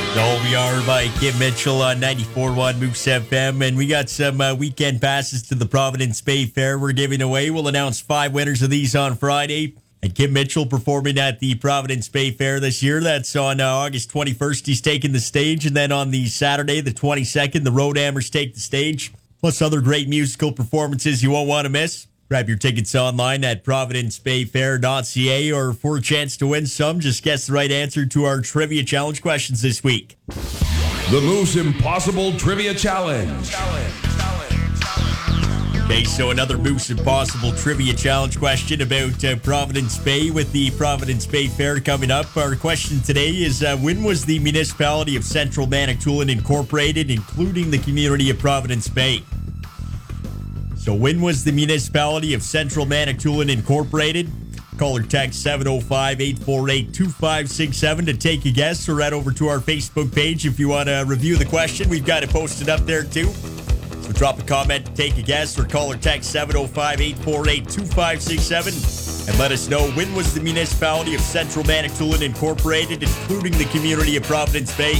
So we are by Kim Mitchell on 94.1 Moose FM, and we got some weekend passes to the Providence Bay Fair we're giving away. We'll announce 5 winners of these on Friday. And Kim Mitchell performing at the Providence Bay Fair this year. That's on August 21st. He's taking the stage. And then on the Saturday, the 22nd, the Roadhammers take the stage. Plus other great musical performances you won't want to miss. Grab your tickets online at providencebayfair.ca, or for a chance to win some, just guess the right answer to our Trivia Challenge questions this week. The Moose Impossible Trivia Challenge. Okay, so another Moose Impossible Trivia Challenge question about Providence Bay with the Providence Bay Fair coming up. Our question today is, when was the municipality of Central Manitoulin incorporated, including the community of Providence Bay? So when was the municipality of Central Manitoulin incorporated? Call or text 705-848-2567 to take a guess, or head over to our Facebook page if you want to review the question. We've got it posted up there too. So drop a comment, take a guess, or call or text 705-848-2567 and let us know, when was the municipality of Central Manitoulin incorporated, including the community of Providence Bay?